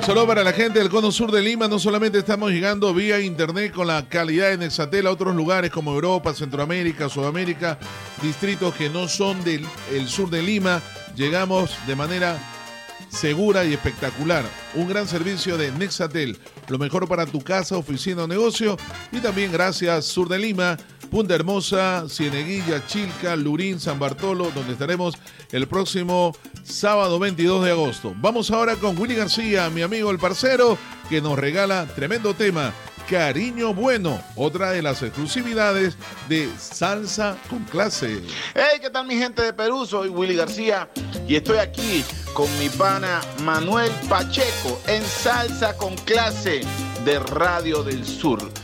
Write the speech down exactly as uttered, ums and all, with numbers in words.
saludo para la gente del Cono Sur de Lima. No solamente estamos llegando vía internet con la calidad de Nexatel a otros lugares como Europa, Centroamérica, Sudamérica, distritos que no son del el sur de Lima. Llegamos de manera segura y espectacular. Un gran servicio de Nexatel, lo mejor para tu casa, oficina o negocio. Y también gracias Sur de Lima, Punta Hermosa, Cieneguilla, Chilca, Lurín, San Bartolo, donde estaremos el próximo sábado veintidós de agosto. Vamos ahora con Willy García, mi amigo el parcero, que nos regala tremendo tema, Cariño Bueno, otra de las exclusividades de Salsa con Clase. Hey, ¿qué tal mi gente de Perú? Soy Willy García y estoy aquí con mi pana Manuel Pacheco en Salsa con Clase de Radio del Sur.